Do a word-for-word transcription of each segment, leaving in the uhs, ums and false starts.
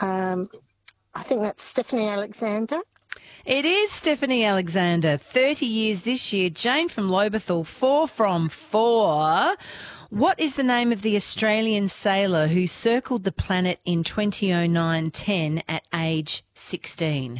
Um, I think that's Stephanie Alexander. It is Stephanie Alexander, thirty years this year. Jane from Lobethal, four from four. What is the name of the Australian sailor who circled the planet in twenty oh nine ten at age sixteen?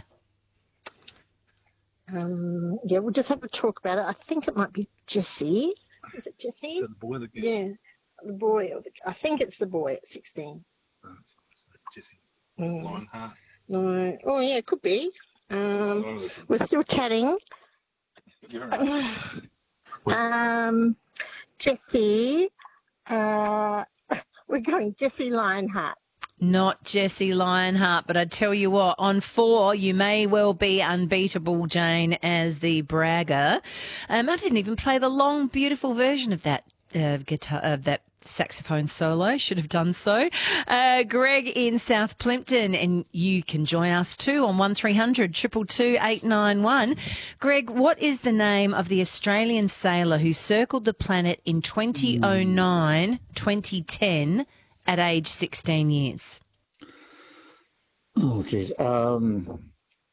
Um, yeah, we'll just have to talk about it. I think it might be Jesse. Is it Jesse? So the boy that gets Yeah, the boy. Or the, I think it's the boy at sixteen. uh, Jesse Mm. Lionheart. No. Oh, yeah, it could be. Um, Oh, we're still chatting. you're right. Um, Jesse. Uh, we're going Jesse Lionheart. Not Jesse Lionheart, but I tell you what, on four, you may well be unbeatable, Jane, as the bragger. Um, I didn't even play the long, beautiful version of that uh, guitar, of that saxophone solo. Should have done so. Uh, Greg in South Plympton, and you can join us too on one three hundred two two two eight nine one. Greg, what is the name of the Australian sailor who circled the planet in twenty oh nine twenty ten at age sixteen years? Oh, geez. Um,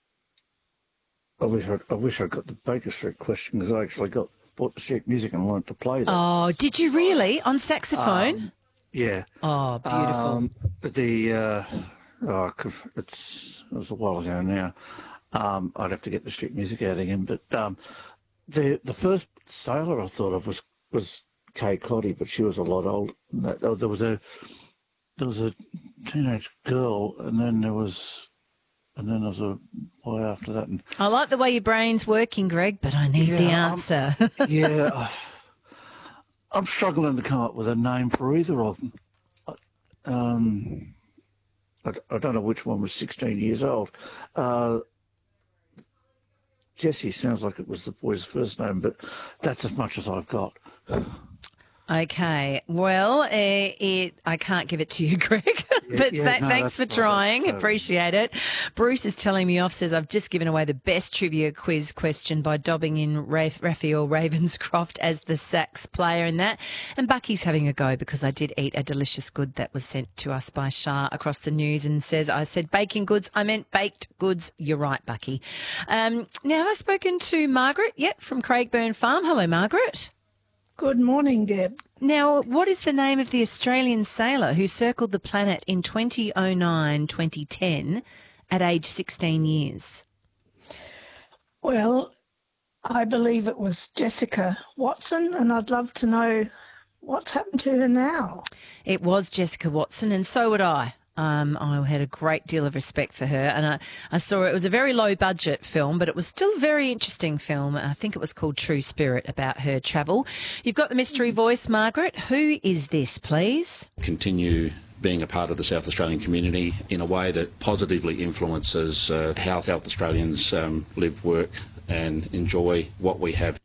I wish I, I wish I got the Baker Street question because I actually got bought the sheet music and learned to play that. Oh, did you really? On saxophone? Um, yeah. Oh, beautiful. Um, the uh, oh, I could, it's it was a while ago now. Um, I'd have to get the sheet music out again. But um, the the first sailor I thought of was was Kay Coddy, but she was a lot older than that. Oh, there was a there was a teenage girl, and then there was and then there was a boy after that. And I like the way your brain's working, Greg, but I need Yeah, the I'm- answer. yeah, I, I'm struggling to come up with a name for either of them. Um, I, I don't know which one was sixteen years old. Uh, Jesse sounds like it was the boy's first name, but that's as much as I've got. Okay. Well, uh, it, I can't give it to you, Greg, but yeah, th- no, thanks for that's fine, trying. that's fine. Appreciate it. Bruce is telling me off, says, I've just given away the best trivia quiz question by dobbing in Ra- Raphael Ravenscroft as the sax player in that. And Bucky's having a go because I did eat a delicious good that was sent to us by Shah across the news and says, I said baking goods. I meant baked goods. You're right, Bucky. Um, now, have I spoken to Margaret yet from Craigburn Farm? Hello, Margaret. Good morning, Deb. Now, what is the name of the Australian sailor who circled the planet in twenty oh nine twenty ten at age sixteen years? Well, I believe it was Jessica Watson, and I'd love to know what's happened to her now. It was Jessica Watson, and so would I. Um, I had a great deal of respect for her, and I, I saw it was a very low-budget film, but it was still a very interesting film. I think it was called True Spirit, about her travel. You've got the mystery voice, Margaret. Who is this, please? Continue being a part of the South Australian community in a way that positively influences uh, how South Australians um, live, work and enjoy what we have.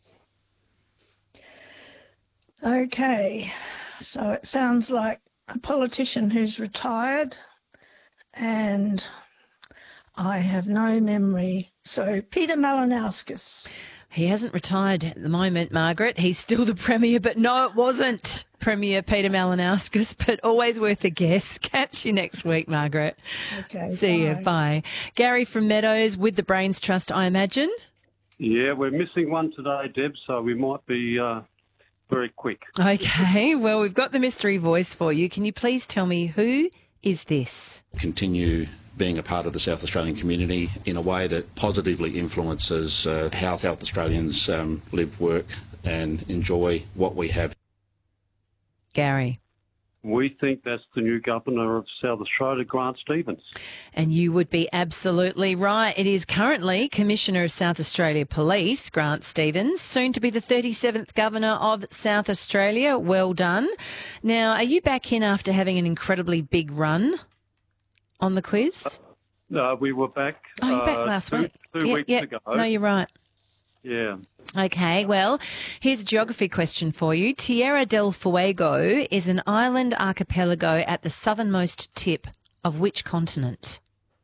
Okay, so it sounds like a politician who's retired, and I have no memory. So Peter Malinowskis. He hasn't retired at the moment, Margaret. He's still the Premier, but no, it wasn't Premier Peter Malinowskis, but always worth a guess. Catch you next week, Margaret. Okay, See you. bye. Bye. Gary from Meadows with the Brains Trust, I imagine. Yeah, we're missing one today, Deb, so we might be uh, very quick. Okay, well, we've got the mystery voice for you. Can you please tell me who is this? Continue being a part of the South Australian community in a way that positively influences uh, how South Australians um, live, work and enjoy what we have. Gary. We think that's the new Governor of South Australia, Grant Stevens. And you would be absolutely right. It is currently Commissioner of South Australia Police, Grant Stevens, soon to be the thirty-seventh Governor of South Australia. Well done. Now, are you back in after having an incredibly big run on the quiz? Uh, we were back, Oh, you're back uh, last two, week. two yeah, weeks yeah. ago. No, you're right. Yeah. Okay, well, here's a geography question for you. Tierra del Fuego is an island archipelago at the southernmost tip of which continent?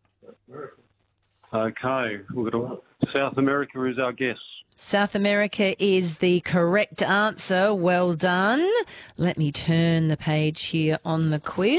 Okay. We're gonna, South America is our guess. South America is the correct answer. Well done. Let me turn the page here on the quiz.